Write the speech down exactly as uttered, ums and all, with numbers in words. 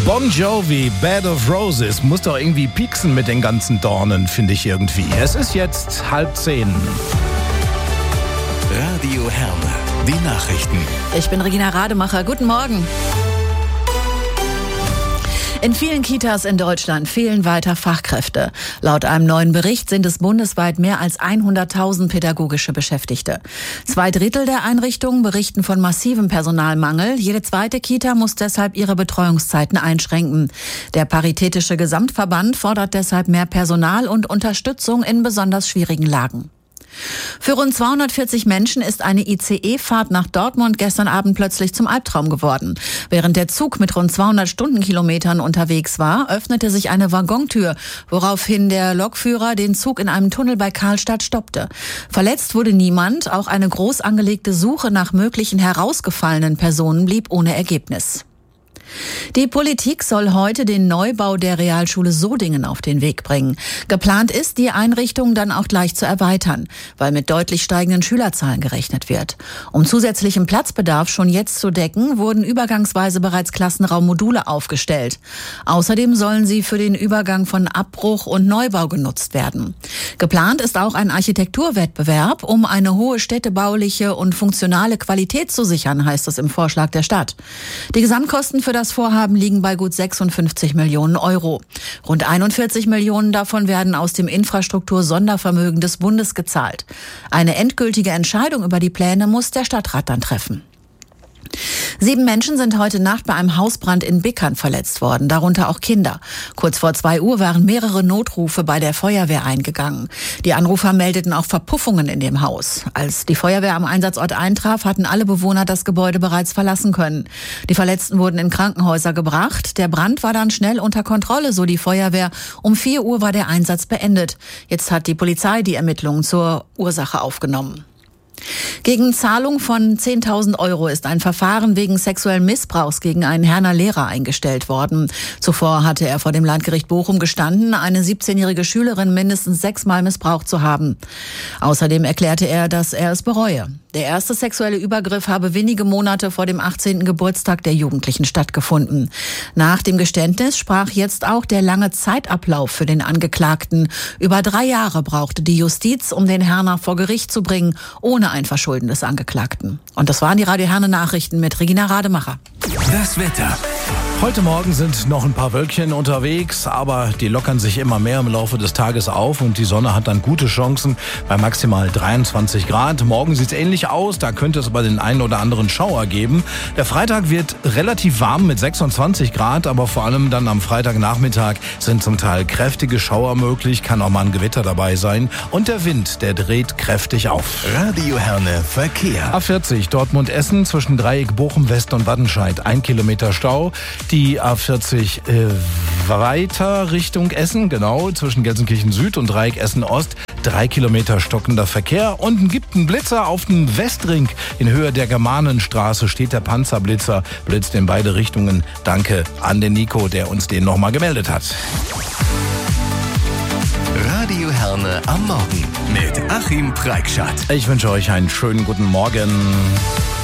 Bon Jovi, Bed of Roses, muss doch irgendwie pieksen mit den ganzen Dornen, finde ich irgendwie. Es ist jetzt halb zehn. Radio Herne, die Nachrichten. Ich bin Regina Rademacher. Guten Morgen. In vielen Kitas in Deutschland fehlen weiter Fachkräfte. Laut einem neuen Bericht sind es bundesweit mehr als hunderttausend pädagogische Beschäftigte. Zwei Drittel der Einrichtungen berichten von massivem Personalmangel. Jede zweite Kita muss deshalb ihre Betreuungszeiten einschränken. Der Paritätische Gesamtverband fordert deshalb mehr Personal und Unterstützung in besonders schwierigen Lagen. Für rund zweihundertvierzig Menschen ist eine I C E-Fahrt nach Dortmund gestern Abend plötzlich zum Albtraum geworden. Während der Zug mit rund zweihundert Stundenkilometern unterwegs war, öffnete sich eine Waggontür, woraufhin der Lokführer den Zug in einem Tunnel bei Karlstadt stoppte. Verletzt wurde niemand, auch eine groß angelegte Suche nach möglichen herausgefallenen Personen blieb ohne Ergebnis. Die Politik soll heute den Neubau der Realschule Sodingen auf den Weg bringen. Geplant ist, die Einrichtung dann auch gleich zu erweitern, weil mit deutlich steigenden Schülerzahlen gerechnet wird. Um zusätzlichen Platzbedarf schon jetzt zu decken, wurden übergangsweise bereits Klassenraummodule aufgestellt. Außerdem sollen sie für den Übergang von Abbruch und Neubau genutzt werden. Geplant ist auch ein Architekturwettbewerb, um eine hohe städtebauliche und funktionale Qualität zu sichern, heißt es im Vorschlag der Stadt. Die Gesamtkosten für das Vorhaben liegen bei gut sechsundfünfzig Millionen Euro. Rund einundvierzig Millionen davon werden aus dem Infrastruktur-Sondervermögen des Bundes gezahlt. Eine endgültige Entscheidung über die Pläne muss der Stadtrat dann treffen. Sieben Menschen sind heute Nacht bei einem Hausbrand in Bickern verletzt worden, darunter auch Kinder. Kurz vor zwei Uhr waren mehrere Notrufe bei der Feuerwehr eingegangen. Die Anrufer meldeten auch Verpuffungen in dem Haus. Als die Feuerwehr am Einsatzort eintraf, hatten alle Bewohner das Gebäude bereits verlassen können. Die Verletzten wurden in Krankenhäuser gebracht. Der Brand war dann schnell unter Kontrolle, so die Feuerwehr. Um vier Uhr war der Einsatz beendet. Jetzt hat die Polizei die Ermittlungen zur Ursache aufgenommen. Gegen Zahlung von zehntausend Euro ist ein Verfahren wegen sexuellen Missbrauchs gegen einen Herner Lehrer eingestellt worden. Zuvor hatte er vor dem Landgericht Bochum gestanden, eine siebzehnjährige Schülerin mindestens sechsmal missbraucht zu haben. Außerdem erklärte er, dass er es bereue. Der erste sexuelle Übergriff habe wenige Monate vor dem achtzehnten Geburtstag der Jugendlichen stattgefunden. Nach dem Geständnis sprach jetzt auch der lange Zeitablauf für den Angeklagten. Über drei Jahre brauchte die Justiz, um den Herner vor Gericht zu bringen, ohne ein Verschulden des Angeklagten. Und das waren die Radio Herne Nachrichten mit Regina Rademacher. Das Wetter. Heute Morgen sind noch ein paar Wölkchen unterwegs, aber die lockern sich immer mehr im Laufe des Tages auf und die Sonne hat dann gute Chancen bei maximal dreiundzwanzig Grad. Morgen sieht es ähnlich aus, da könnte es aber den einen oder anderen Schauer geben. Der Freitag wird relativ warm mit sechsundzwanzig Grad, aber vor allem dann am Freitagnachmittag sind zum Teil kräftige Schauer möglich, kann auch mal ein Gewitter dabei sein und der Wind, der dreht kräftig auf. Radio Herne Verkehr. A vierzig Dortmund-Essen zwischen Dreieck Bochum-West und Wattenscheid, ein Kilometer Stau. Die A vierzig äh, weiter Richtung Essen, genau, zwischen Gelsenkirchen Süd und Dreieck Essen Ost, drei Kilometer stockender Verkehr. Und gibt einen Blitzer auf dem Westring in Höhe der Germanenstraße, steht der Panzerblitzer, blitzt in beide Richtungen. Danke an den Nico, der uns den nochmal gemeldet hat. Radio Herne am Morgen mit Achim Preikschat. Ich wünsche euch einen schönen guten Morgen.